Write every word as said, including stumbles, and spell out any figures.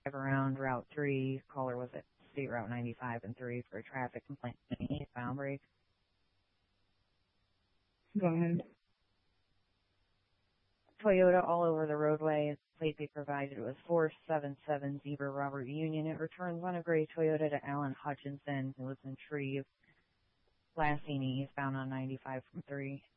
around Route three. Caller was at State Route ninety-five and three for a traffic complaint in the eastbound break. Go ahead. Toyota all over the roadway. Plate they provided was four seven seven Zebra Robert Union. It returns on a gray Toyota to Alan Hutchinson, who lives in Shreve. Last seen eastbound on ninety-five from three.